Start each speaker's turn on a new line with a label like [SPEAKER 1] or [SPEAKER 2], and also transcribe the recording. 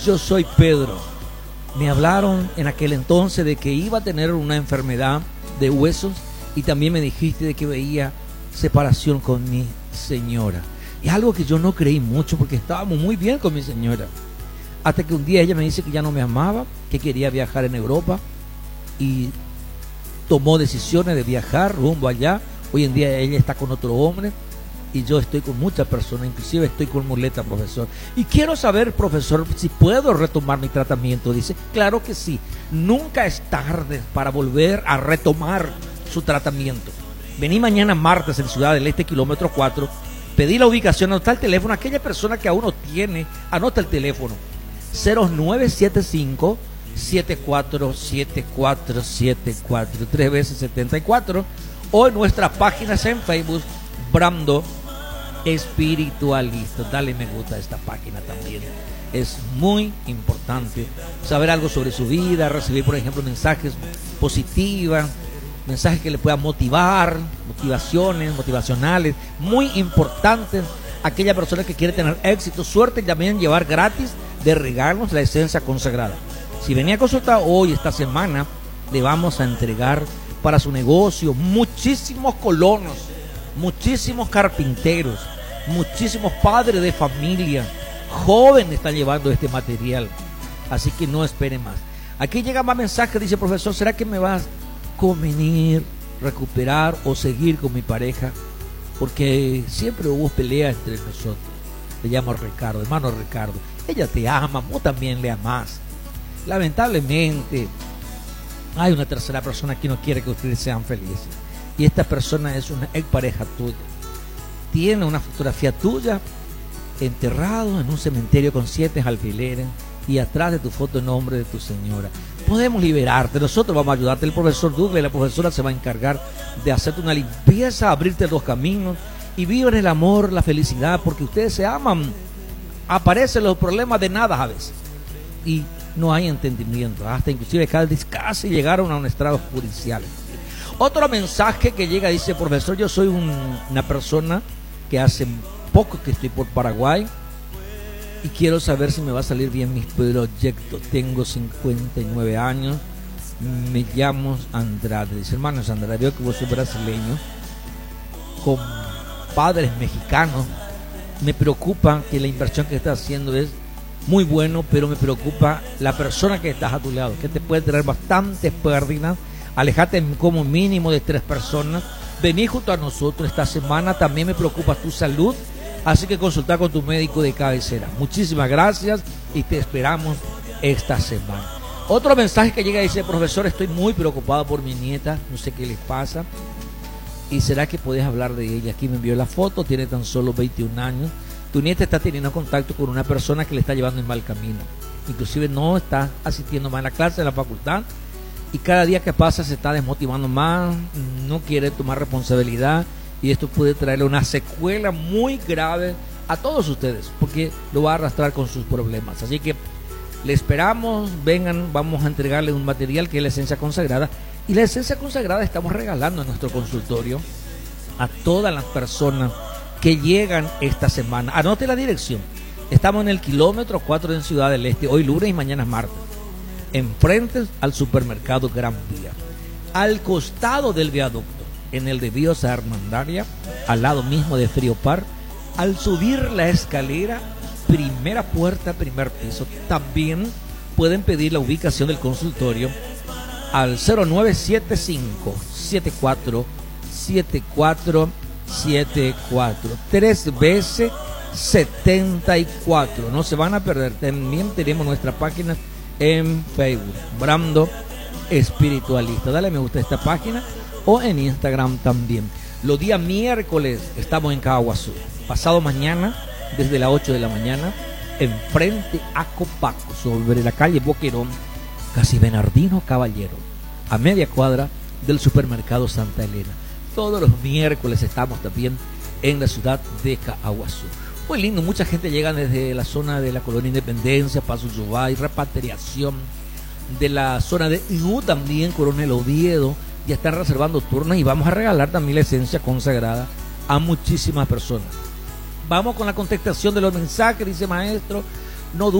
[SPEAKER 1] yo soy Pedro. Me hablaron en aquel entonces de que iba a tener una enfermedad de huesos y también me dijiste de que veía separación con mi señora. Es algo que yo no creí mucho porque estábamos muy bien con mi señora. Hasta que un día ella me dice que ya no me amaba, que quería viajar en Europa y tomó decisiones de viajar rumbo allá. Hoy en día ella está con otro hombre y yo estoy con muchas personas, inclusive estoy con muleta, profesor. Y quiero saber, profesor, si puedo retomar mi tratamiento. Dice, claro que sí, nunca es tarde para volver a retomar su tratamiento. Vení mañana martes en Ciudad del Este, kilómetro 4, pedí la ubicación, anota el teléfono. Aquella persona que aún no tiene, anota el teléfono, 0975 747474, 3 veces 74, o en nuestras páginas en Facebook, Brando Espiritualista. Dale me gusta a esta página también. Es muy importante saber algo sobre su vida, recibir, por ejemplo, mensajes positivos, mensajes que le puedan motivar, motivacionales, muy importantes. Aquella persona que quiere tener éxito, suerte, también llevar gratis de regalos la esencia consagrada. Si venía a consultar hoy, esta semana, le vamos a entregar para su negocio muchísimos colonos, muchísimos carpinteros, muchísimos padres de familia, jóvenes están llevando este material. Así que no esperen más. Aquí llega más mensaje, dice, profesor, ¿será que me vas a convenir recuperar o seguir con mi pareja? Porque siempre hubo pelea entre nosotros. Le llamo a Ricardo, hermano Ricardo. Ella te ama, vos también le amás. Lamentablemente, hay una tercera persona que no quiere que ustedes sean felices. Y esta persona es una expareja tuya. Tiene una fotografía tuya enterrado en un cementerio con 7 alfileres y atrás de tu foto el nombre de tu señora. Podemos liberarte, nosotros vamos a ayudarte. El profesor Douglas y la profesora se va a encargar de hacerte una limpieza, abrirte los caminos y vivan el amor, la felicidad, porque ustedes se aman. Aparecen los problemas de nada a veces y no hay entendimiento, hasta inclusive casi llegaron a un estrado judicial. Otro mensaje que llega dice, profesor, yo soy una persona que hace poco que estoy por Paraguay y quiero saber si me va a salir bien mis proyectos. Tengo 59 años, me llamo Andrade. Dice, hermanos Andrade, veo que vos sos brasileño con padres mexicanos. Me preocupa que la inversión que estás haciendo es muy bueno, pero me preocupa la persona que estás a tu lado, que te puede traer bastantes pérdidas. Alejate como mínimo de 3 personas. Vení junto a nosotros esta semana. También me preocupa tu salud, así que consulta con tu médico de cabecera. Muchísimas gracias y te esperamos esta semana. Otro mensaje que llega dice, profesor, estoy muy preocupado por mi nieta, no sé qué les pasa y será que puedes hablar de ella. Aquí me envió la foto, tiene tan solo 21 años. Tu nieta está teniendo contacto con una persona que le está llevando en mal camino, inclusive no está asistiendo más a la clase de la facultad y cada día que pasa se está desmotivando más, no quiere tomar responsabilidad y esto puede traerle una secuela muy grave a todos ustedes porque lo va a arrastrar con sus problemas. Así que le esperamos, vengan, vamos a entregarle un material que es la esencia consagrada, y la esencia consagrada estamos regalando en nuestro consultorio a todas las personas que llegan esta semana. Anote la dirección, estamos en el kilómetro 4 en Ciudad del Este, hoy lunes y mañana martes, enfrente al supermercado Gran Vía, al costado del viaducto, en el de Biosa Armandaria, al lado mismo de Friopar. Al subir la escalera, primera puerta, primer piso. También pueden pedir la ubicación del consultorio al 0975 74 7474, 3 veces 74. No se van a perder. También tenemos nuestra página en Facebook, Brando Espiritualista. Dale me gusta a esta página o en Instagram también. Los días miércoles estamos en Caguazú. Pasado mañana, desde las 8 de la mañana, enfrente a Copaco, sobre la calle Boquerón, casi Bernardino Caballero, a media cuadra del supermercado Santa Elena. Todos los miércoles estamos también en la ciudad de Caguazú. Muy lindo, mucha gente llega desde la zona de la Colonia Independencia, Paso Yubay, repatriación de la zona de Iú, también Coronel Oviedo, ya están reservando turnos y vamos a regalar también la esencia consagrada a muchísimas personas. Vamos con la contestación de los mensajes, dice maestro, no